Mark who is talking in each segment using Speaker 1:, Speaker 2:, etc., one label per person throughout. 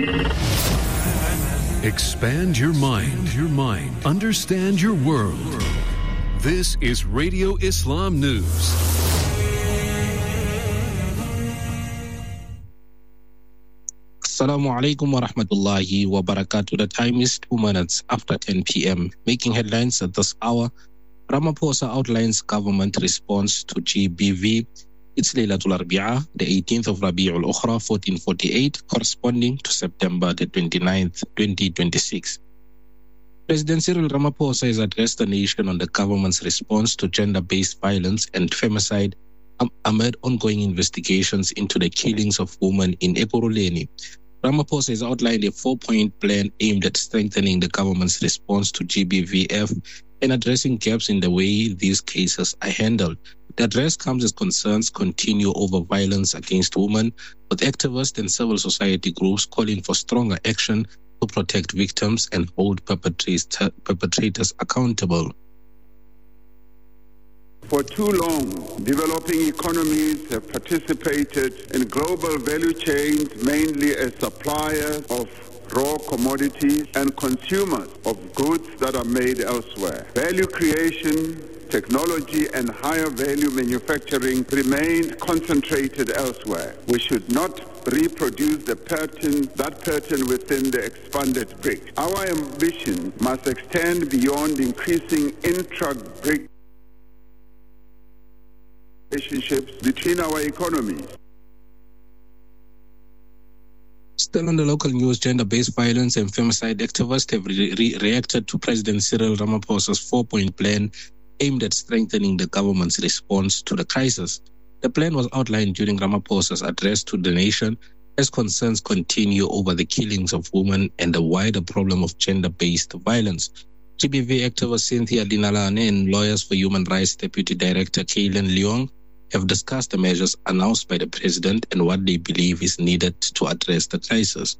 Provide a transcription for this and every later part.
Speaker 1: Expand your mind. Understand your world. This is Radio Islam News.
Speaker 2: Assalamu alaikum wa rahmatullahi wa barakatuh. The time is 2 minutes after 10 p.m. Making headlines at this hour, Ramaphosa outlines government response to GBV. It's Laylatul Arbi'a, the 18th of Rabi'ul Ukhra, 1448, corresponding to September the 29th, 2026. President Cyril Ramaphosa has addressed the nation on the government's response to gender-based violence and femicide amid ongoing investigations into the killings of women in Ekurhuleni. Ramaphosa has outlined a 4-point plan aimed at strengthening the government's response to GBVF and addressing gaps in the way these cases are handled. The address comes as concerns continue over violence against women, with activists and civil society groups calling for stronger action to protect victims and hold perpetrators accountable.
Speaker 3: For too long, developing economies have participated in global value chains mainly as suppliers of raw commodities and consumers of goods that are made elsewhere. Value creation, technology and higher value manufacturing remain concentrated elsewhere. We should not reproduce that pattern within the expanded BRIC. Our ambition must extend beyond increasing intra-BRIC relationships between our economies.
Speaker 2: Still on the local news, gender-based violence and femicide activists have reacted to President Cyril Ramaphosa's 4-point plan aimed at strengthening the government's response to the crisis. The plan was outlined during Ramaphosa's address to the nation as concerns continue over the killings of women and the wider problem of gender-based violence. GBV activist Cynthia Linalane and Lawyers for Human Rights Deputy Director Kaylin Leong have discussed the measures announced by the president and what they believe is needed to address the crisis.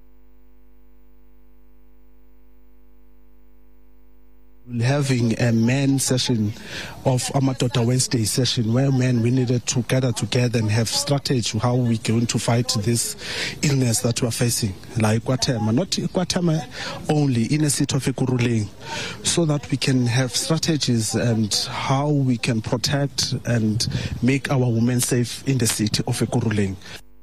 Speaker 4: Having a men session of Amadoda Wednesday session where we needed to gather together and have strategy how we're going to fight this illness that we're facing, like Kwatema, not Kwatema only, in a city of Ekurhuleni, so that we can have strategies and how we can protect and make our women safe in the city of Ekurhuleni.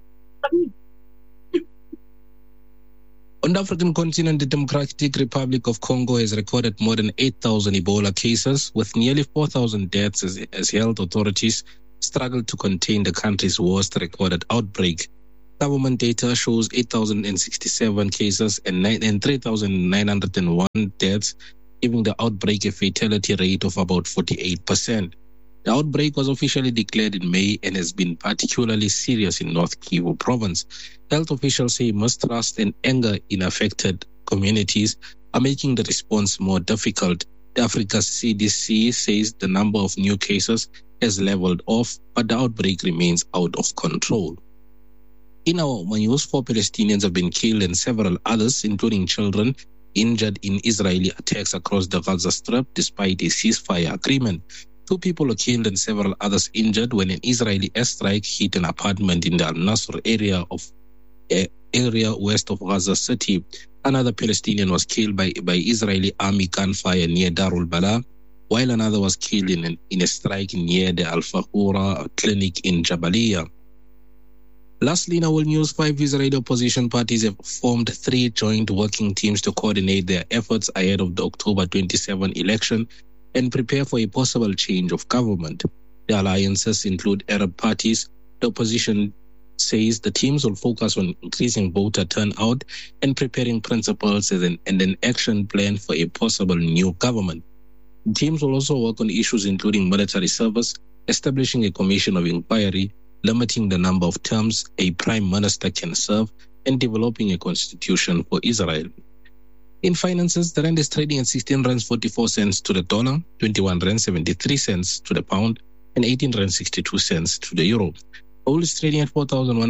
Speaker 2: On the African continent, the Democratic Republic of Congo has recorded more than 8,000 Ebola cases, with nearly 4,000 deaths as health authorities struggle to contain the country's worst recorded outbreak. Government data shows 8,067 cases and 3,901 deaths, giving the outbreak a fatality rate of about 48%. The outbreak was officially declared in May and has been particularly serious in North Kivu province. Health officials say mistrust and anger in affected communities are making the response more difficult. The Africa CDC says the number of new cases has leveled off, but the outbreak remains out of control. In our news, 4 Palestinians have been killed and several others, including children, injured in Israeli attacks across the Gaza Strip despite a ceasefire agreement. 2 people were killed and several others injured when an Israeli airstrike hit an apartment in the Al-Nasr area west of Gaza City. Another Palestinian was killed by Israeli army gunfire near Darul Bala, while another was killed in a strike near the Al-Fahura clinic in Jabalia. Lastly, in our news, 5 Israeli opposition parties have formed 3 joint working teams to coordinate their efforts ahead of the October 27 election and prepare for a possible change of government. The alliances include Arab parties. The opposition says the teams will focus on increasing voter turnout and preparing principles and an action plan for a possible new government. The teams will also work on issues including military service, establishing a commission of inquiry, limiting the number of terms a prime minister can serve, and developing a constitution for Israel. In finances, the rand is trading at 16 rands 44 cents to the dollar, 21 rands 73 cents to the pound, and 18 rands 62 cents to the euro. Gold is trading at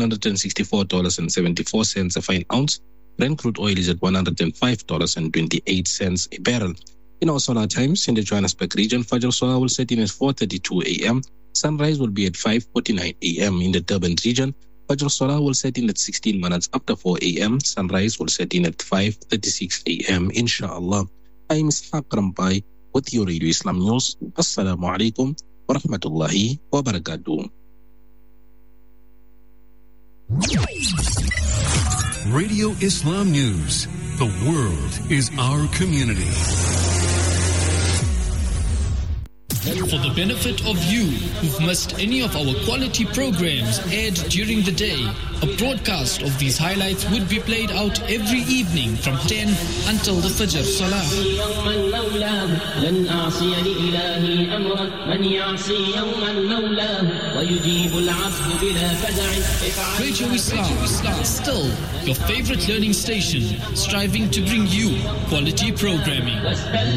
Speaker 2: $4,164.74 a fine ounce. Brent crude oil is at $105.28 a barrel. In our solar times, in the Johannesburg region, Fajr Solar will set in at 4:32 a.m. Sunrise will be at 5:49 a.m. in the Durban region. Fajr Salah will set in at 16 minutes after 4 a.m. Sunrise will set in at 5:36 a.m. Inshallah. I am Ishaq Rampai with your Radio Islam News. Assalamu alaikum wa rahmatullahi wa barakatuh.
Speaker 1: Radio Islam News. The world is our community.
Speaker 5: For the benefit of you who've missed any of our quality programs aired during the day, a broadcast of these highlights would be played out every evening from 10 until the Fajr Salah. Radio Islam, still your favorite learning station, striving to bring you quality programming.